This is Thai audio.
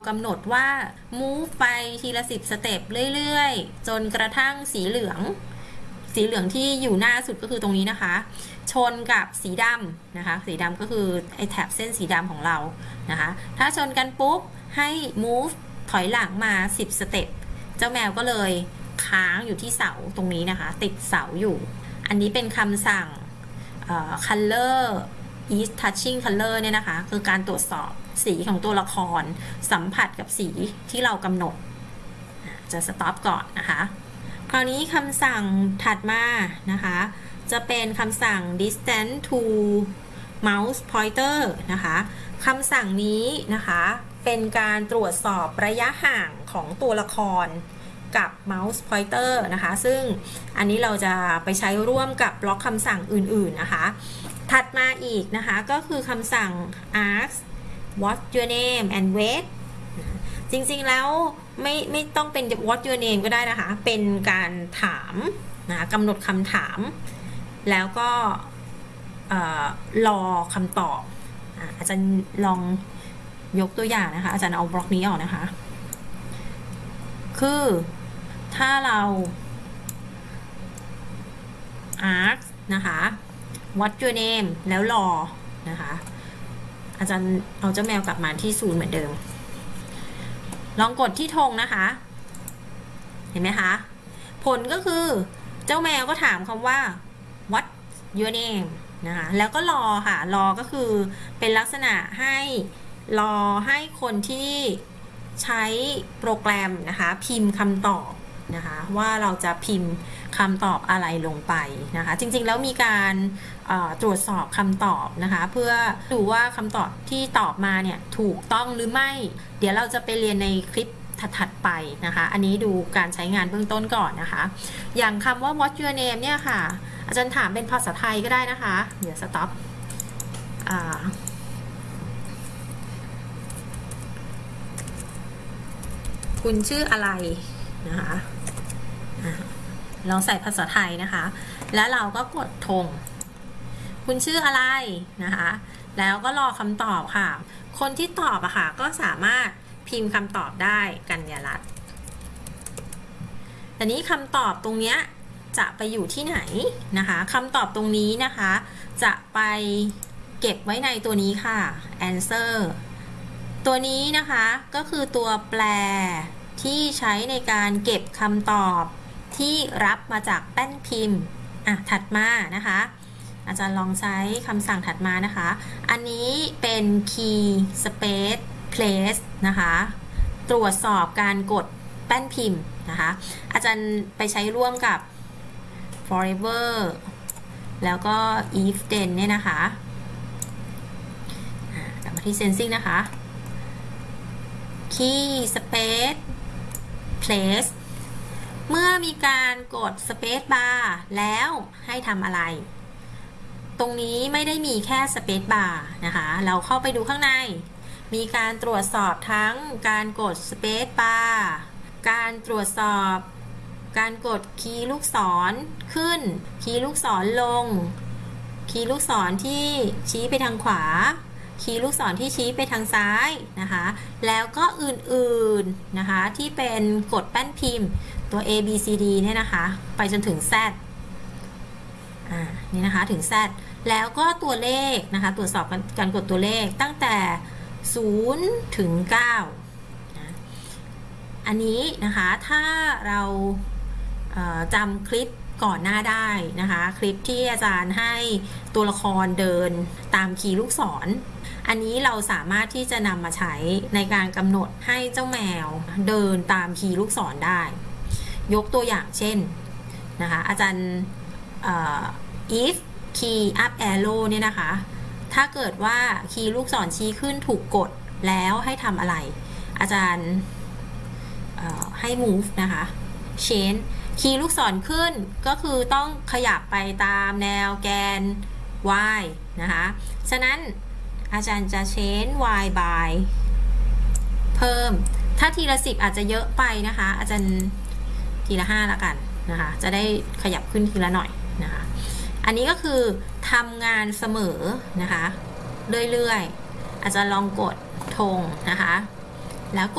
กำหนดว่า move ไปทีละ10สเต็ปเรื่อยๆจนกระทั่งสีเหลืองที่อยู่หน้าสุดก็คือตรงนี้นะคะชนกับสีดำนะคะสีดำก็คือไอ้แถบเส้นสีดำของเรานะคะถ้าชนกันปุ๊บให้ move ถอยหลังมา10สเต็ปเจ้าแมวก็เลยค้างอยู่ที่เสาตรงนี้นะคะติดเสาอยู่อันนี้เป็นคำสั่งcolor is touching color เนี่ยนะคะคือการตรวจสอบสีของตัวละครสัมผัสกับสีที่เรากำหนดจะ stop ก่อนนะคะคราวนี้คำสั่งถัดมานะคะจะเป็นคำสั่ง distance to mouse pointer นะคะคำสั่งนี้นะคะเป็นการตรวจสอบระยะห่างของตัวละครกับ mouse pointer นะคะซึ่งอันนี้เราจะไปใช้ร่วมกับบล็อกคำสั่งอื่นๆนะคะถัดมาอีกนะคะก็คือคำสั่ง ask what's your name and wait จริงๆแล้วไม่ต้องเป็น what's your name ก็ได้นะคะเป็นการถามนะกำหนดคำถามแล้วก็รอคำตอบอาจารย์ลองยกตัวอย่างนะคะอาจารย์เอาบล็อกนี้ออกนะคะคือถ้าเรา ask นะคะ what's your name แล้วรอนะคะอาจารย์เอาเจ้าแมวกลับมาที่0เหมือนเดิมลองกดที่ธงนะคะเห็นไหมคะผลก็คือเจ้าแมวก็ถามคำว่า what your name นะคะแล้วก็รอค่ะรอก็คือเป็นลักษณะให้รอให้คนที่ใช้โปรแกรมนะคะพิมพ์คำตอบนะคะว่าเราจะพิมพ์คำตอบอะไรลงไปนะคะจริงๆแล้วมีการตรวจสอบคำตอบนะคะเพื่อดูว่าคำตอบที่ตอบมาเนี่ยถูกต้องหรือไม่เดี๋ยวเราจะไปเรียนในคลิปถัดๆไปนะคะอันนี้ดูการใช้งานเบื้องต้นก่อนนะคะอย่างคำว่า what's your name เนี่ยค่ะอาจารย์ถามเป็นภาษาไทยก็ได้นะคะเดี๋ยว stop คุณชื่ออะไรนะคะลองใส่ภาษาไทยนะคะแล้วเราก็กดธงคุณชื่ออะไรนะคะแล้วก็รอคำตอบค่ะคนที่ตอบอะค่ะก็สามารถพิมพ์คำตอบได้กัญญารัตน์แต่นี้คำตอบตรงเนี้ยจะไปอยู่ที่ไหนนะคะคำตอบตรงนี้นะคะจะไปเก็บไว้ในตัวนี้ค่ะ answer ตัวนี้นะคะก็คือตัวแปรที่ใช้ในการเก็บคำตอบที่รับมาจากแป้นพิมพ์ถัดมานะคะอาจารย์ลองใช้คำสั่งถัดมานะคะอันนี้เป็น key space place นะคะตรวจสอบการกดแป้นพิมพ์นะคะอาจารย์ไปใช้ร่วมกับ forever แล้วก็ if then เนี่ยนะคะกลับมาที่ sensing นะคะ key space place เมื่อมีการกด space bar แล้วให้ทำอะไรตรงนี้ไม่ได้มีแค่ space bar นะคะเราเข้าไปดูข้างในมีการตรวจสอบทั้งการกด space bar การตรวจสอบการกดคีย์ลูกศรขึ้นคีย์ลูกศรลงคีย์ลูกศรที่ชี้ไปทางขวาคีย์ลูกศรที่ชี้ไปทางซ้ายนะคะแล้วก็อื่นๆนะคะที่เป็นกดแป้นพิมพ์ตัว A B C D เนี่ยนะคะไปจนถึง Z นี่นะคะถึง Z แล้วก็ตัวเลขนะคะตรวจสอบการกดตัวเลขตั้งแต่0ถึง9นะอันนี้นะคะถ้าเราจำคลิปก่อนหน้าได้นะคะคลิปที่อาจารย์ให้ตัวละครเดินตามคีย์ลูกศรอันนี้เราสามารถที่จะนำมาใช้ในการกำหนดให้เจ้าแมวเดินตามคีย์ลูกศรได้ยกตัวอย่างเช่นนะคะอาจารย์if key up arrow เนี่ยนะคะถ้าเกิดว่าคีย์ลูกศรชี้ขึ้นถูกกดแล้วให้ทำอะไรอาจารย์ให้ move นะคะ change คีย์ลูกศรขึ้นก็คือต้องขยับไปตามแนวแกน y นะคะฉะนั้นอาจารย์จะ change y by เพิ่มถ้าทีละ10อาจจะเยอะไปนะคะอาจารย์ทีละ5ละกันนะคะจะได้ขยับขึ้นทีละหน่อยนะคะอันนี้ก็คือทำงานเสมอนะคะเรื่อยๆอาจารย์ลองกดธงนะคะแล้ว